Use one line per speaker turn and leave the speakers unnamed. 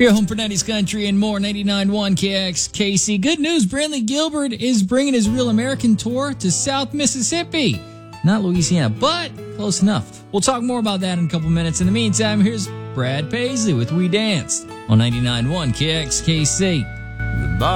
Your home for 90s country and more, 99.1 KXKC. Good news, Brantley Gilbert is bringing his Real American tour to South Mississippi. Not Louisiana, but close enough. We'll talk more about that in a couple minutes. In the meantime, here's Brad Paisley with We Danced on 99.1 KXKC.